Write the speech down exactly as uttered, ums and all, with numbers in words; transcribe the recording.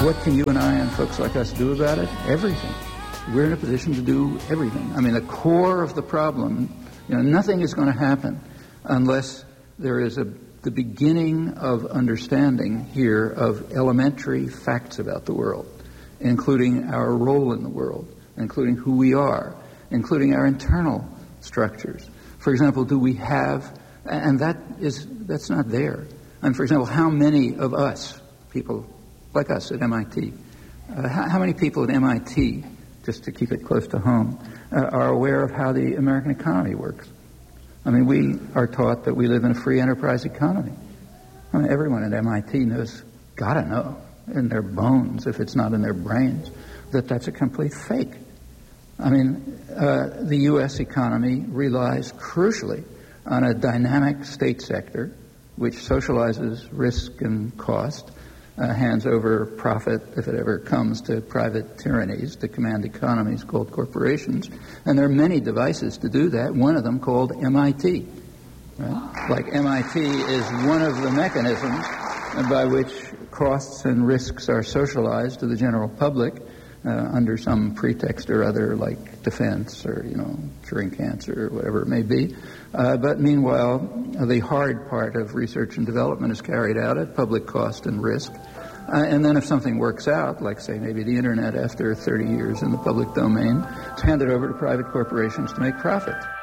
What can you and I and folks like us do about it? Everything. We're in a position to do everything. I mean, the core of the problem, you know, nothing is going to happen unless there is a the beginning of understanding here of elementary facts about the world, including our role in the world, including who we are, including our internal structures. For example, do we have, and that is, that's not there. And for example, how many of us, people like us at M I T, uh, how, how many people at M I T, just to keep it close to home, uh, are aware of how the American economy works? I mean, we are taught that we live in a free enterprise economy. I mean, everyone at M I T knows, gotta know, in their bones, if it's not in their brains, that that's a complete fake. I mean, uh, the U S economy relies crucially on a dynamic state sector which socializes risk and cost, uh, hands over profit, if it ever comes, to private tyrannies, to command economies called corporations. And there are many devices to do that, one of them called M I T. Right? Like M I T is one of the mechanisms by which costs and risks are socialized to the general public uh, under some pretext or other, like defense or, you know, curing cancer or whatever it may be. Uh, but meanwhile, the hard part of research and development is carried out at public cost and risk. Uh, and then if something works out, like, say, maybe the Internet after thirty years in the public domain, it's handed over to private corporations to make profits.